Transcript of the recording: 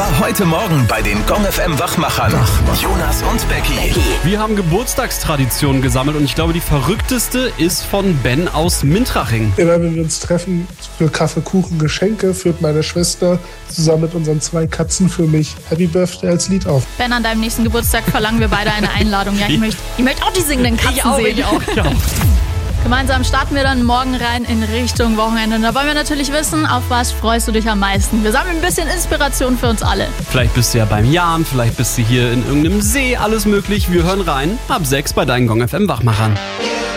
war heute Morgen bei den Gong FM Wachmachern. Jonas und Becky. Wir haben Geburtstagstraditionen gesammelt und ich glaube, die verrückteste ist von Ben aus Mintraching. Immer wenn wir uns treffen für Kaffee, Kuchen, Geschenke, führt meine Schwester zusammen mit unseren 2 Katzen für mich Happy Birthday als Lied auf. Ben, an deinem nächsten Geburtstag verlangen wir beide eine Einladung. Ja, ich möchte auch die singenden Katzen sehen. Ich auch. Gemeinsam starten wir dann morgen rein in Richtung Wochenende. Und da wollen wir natürlich wissen, auf was freust du dich am meisten? Wir sammeln ein bisschen Inspiration für uns alle. Vielleicht bist du ja beim Jan, vielleicht bist du hier in irgendeinem See, alles möglich. Wir hören rein ab 6 bei deinen Gong FM Wachmachern.